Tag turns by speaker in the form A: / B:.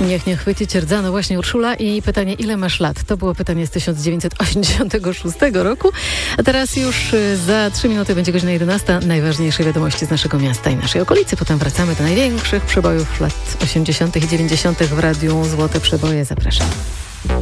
A: Niech nie chwyci cię rdza. No właśnie, Urszula, i pytanie, ile masz lat? To było pytanie z 1986 roku. A teraz już za 3 minuty będzie godzina 11. Najważniejsze wiadomości z naszego miasta i naszej okolicy. Potem wracamy do największych przebojów lat 80. i 90. w Radiu Złote Przeboje. Zapraszam.